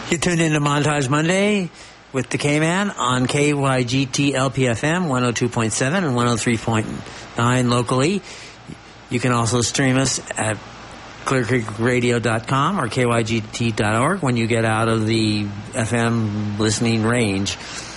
You tuned into Montage Monday with the K-Man on KYGT LPFM 102.7 and 103.9 locally. You can also stream us at clearcreekradio.com or kygt.org when you get out of the FM listening range.